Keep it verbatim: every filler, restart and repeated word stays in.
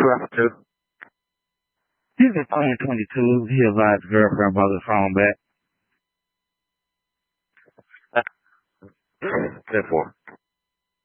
Traffic two. This is twenty twenty-two. He advised his girlfriend about his phone back. ten four.